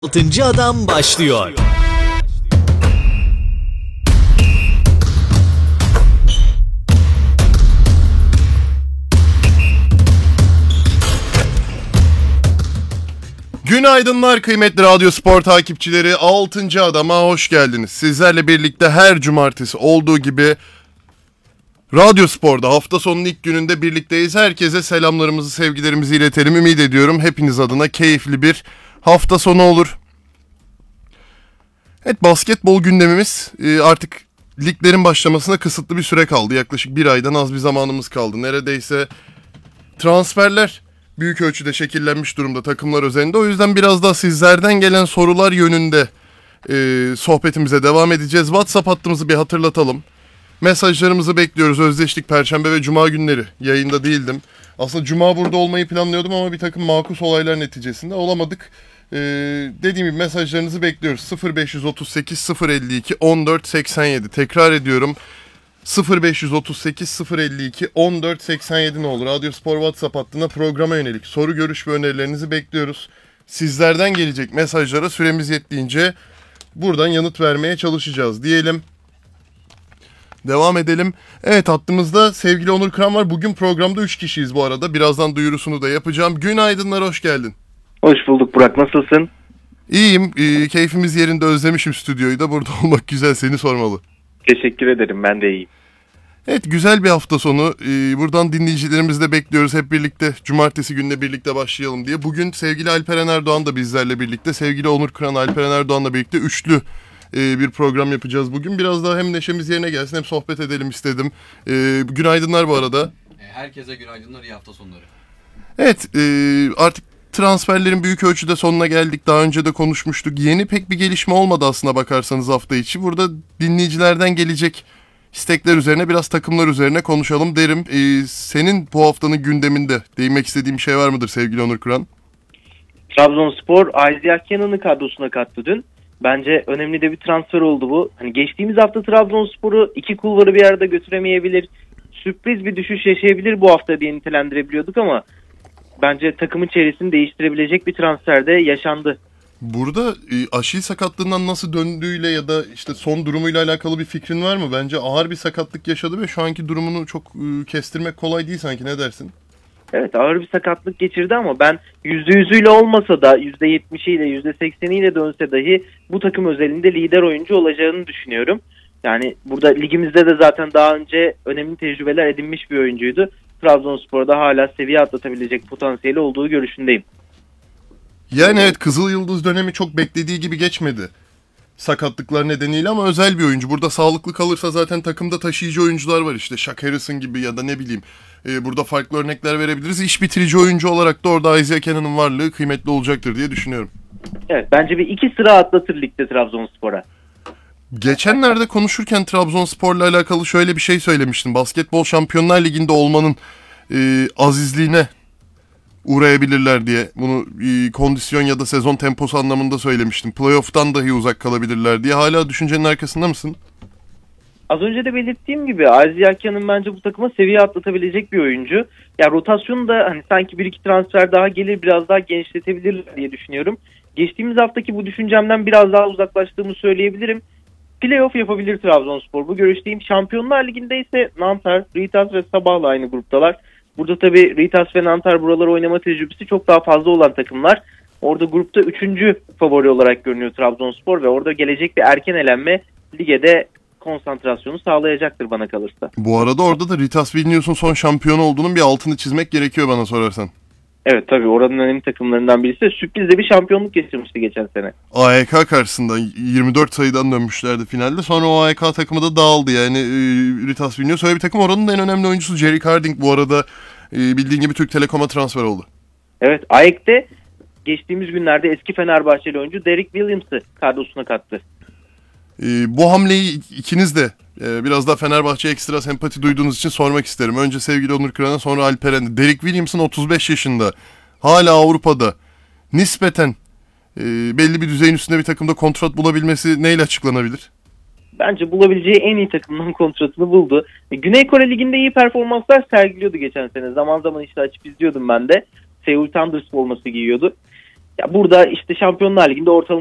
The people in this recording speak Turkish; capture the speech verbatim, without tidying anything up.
Altıncı Adam başlıyor. Günaydınlar kıymetli Radyo Spor takipçileri. Altıncı Adam'a hoş geldiniz. Sizlerle birlikte her cumartesi olduğu gibi Radyo Spor'da hafta sonunun ilk gününde birlikteyiz. Herkese selamlarımızı, sevgilerimizi iletelim. Ümit ediyorum hepiniz adına keyifli bir hafta sonu olur. Evet, basketbol gündemimiz artık liglerin başlamasına kısıtlı bir süre kaldı. Yaklaşık bir aydan az bir zamanımız kaldı. Neredeyse transferler büyük ölçüde şekillenmiş durumda takımlar özelinde. O yüzden biraz daha sizlerden gelen sorular yönünde e, sohbetimize devam edeceğiz. WhatsApp hattımızı bir hatırlatalım. Mesajlarımızı bekliyoruz. Özdeşlik Perşembe ve Cuma günleri yayında değildim. Aslında Cuma burada olmayı planlıyordum ama bir takım makus olaylar neticesinde olamadık. Ee, dediğim gibi mesajlarınızı bekliyoruz. sıfır beş otuz sekiz sıfır elli iki on dört seksen yedi. Tekrar ediyorum. sıfır beş otuz sekiz sıfır elli iki on dört seksen yedi ne olur. Radyo Spor WhatsApp hattına programa yönelik soru, görüş ve önerilerinizi bekliyoruz. Sizlerden gelecek mesajlara süremiz yettiğince buradan yanıt vermeye çalışacağız diyelim. Devam edelim. Evet, hattımızda sevgili Onur Kıran var. Bugün programda üç kişiyiz bu arada. Birazdan duyurusunu da yapacağım. Günaydınlar, hoş geldin. Hoş bulduk Burak, nasılsın? İyiyim. E, keyfimiz yerinde, özlemişim stüdyoyu da. Burada olmak güzel, seni sormalı. Teşekkür ederim, ben de iyiyim. Evet, güzel bir hafta sonu. Ee, buradan dinleyicilerimizi de bekliyoruz. Hep birlikte cumartesi gününe birlikte başlayalım diye. Bugün sevgili Alperen Erdoğan da bizlerle birlikte. Sevgili Onur Kıran, Alperen Erdoğan'la birlikte üçlü e, bir program yapacağız bugün. Biraz daha hem neşemiz yerine gelsin hem sohbet edelim istedim. E, günaydınlar bu arada. Herkese günaydınlar, iyi hafta sonları. Evet, e, artık transferlerin büyük ölçüde sonuna geldik. Daha önce de konuşmuştuk. Yeni pek bir gelişme olmadı aslına bakarsanız hafta içi. Burada dinleyicilerden gelecek istekler üzerine, biraz takımlar üzerine konuşalım derim. Ee, senin bu haftanın gündeminde değinmek istediğin bir şey var mıdır sevgili Onur Kıran? Trabzonspor Isaiah Cannon'ı kadrosuna kattı dün. Bence önemli de bir transfer oldu bu. Hani geçtiğimiz hafta Trabzonspor'u iki kulvarı bir arada götüremeyebilir, sürpriz bir düşüş yaşayabilir bu hafta diye nitelendirebiliyorduk ama bence takımın çevresini değiştirebilecek bir transfer de yaşandı. Burada e, Aşil sakatlığından nasıl döndüğüyle ya da işte son durumuyla alakalı bir fikrin var mı? Bence ağır bir sakatlık yaşadı ve şu anki durumunu çok e, kestirmek kolay değil sanki, ne dersin? Evet, ağır bir sakatlık geçirdi ama ben yüzde yüzüyle olmasa da yüzde yetmişiyle yüzde sekseniyle dönse dahi bu takım özelinde lider oyuncu olacağını düşünüyorum. Yani burada ligimizde de zaten daha önce önemli tecrübeler edinmiş bir oyuncuydu. Trabzonspor'da hala seviye atlatabilecek potansiyeli olduğu görüşündeyim. Yani evet, Kızıl Yıldız dönemi çok beklediği gibi geçmedi sakatlıklar nedeniyle ama özel bir oyuncu. Burada sağlıklı kalırsa zaten takımda taşıyıcı oyuncular var, işte Shaq Harrison gibi ya da ne bileyim. Ee, burada farklı örnekler verebiliriz. İş bitirici oyuncu olarak da orada Isaiah Cannon'ın varlığı kıymetli olacaktır diye düşünüyorum. Evet, bence bir iki sıra atlatır ligde Trabzonspor'a. Geçenlerde konuşurken Trabzonspor'la alakalı şöyle bir şey söylemiştim. Basketbol Şampiyonlar Ligi'nde olmanın e, azizliğine uğrayabilirler diye. Bunu e, kondisyon ya da sezon temposu anlamında söylemiştim. Playoff'tan dahi uzak kalabilirler diye. Hala düşüncenin arkasında mısın? Az önce de belirttiğim gibi Isaiah Cannon bence bu takıma seviye atlatabilecek bir oyuncu. Ya rotasyonu da hani sanki bir iki transfer daha gelir, biraz daha genişletebilirler diye düşünüyorum. Geçtiğimiz haftaki bu düşüncemden biraz daha uzaklaştığımı söyleyebilirim. Playoff yapabilir Trabzonspor. Bu görüşteyim. Şampiyonlar Ligi'nde ise Nantar, Ritas ve Sabah'la aynı gruptalar. Burada tabii Ritas ve Nantar buraları oynama tecrübesi çok daha fazla olan takımlar. Orada grupta üçüncü favori olarak görünüyor Trabzonspor ve orada gelecek bir erken elenme lige de konsantrasyonu sağlayacaktır bana kalırsa. Bu arada orada da Ritas Vilnius'un son şampiyon olduğunun bir altını çizmek gerekiyor bana sorarsan. Evet, tabii oranın önemli takımlarından birisi. Sürpriz de bir şampiyonluk geçirmişti geçen sene. A E K karşısında yirmi dört sayıdan dönmüşlerdi finalde. Sonra o A E K takımı da dağıldı. Yani e, Ritas Vilnius öyle bir takım. Oranın en önemli oyuncusu Jerry Harding bu arada e, bildiğin gibi Türk Telekom'a transfer oldu. Evet, A E K'te geçtiğimiz günlerde eski Fenerbahçeli oyuncu Derek Williams'ı kadrosuna kattı. E, bu hamleyi ikiniz de e, biraz daha Fenerbahçe'ye ekstra sempati duyduğunuz için sormak isterim. Önce sevgili Onur Kıran'a, sonra Alperen'e. Derek Williams'ın otuz beş yaşında, hala Avrupa'da, nispeten e, belli bir düzeyin üstünde bir takımda kontrat bulabilmesi neyle açıklanabilir? Bence bulabileceği en iyi takımdan kontratını buldu. E, Güney Kore Ligi'nde iyi performanslar sergiliyordu geçen sene. Zaman zaman işte açıp izliyordum ben de. Seoul Thunders forması giyiyordu. Ya burada işte Şampiyonlar Ligi'nde ortalama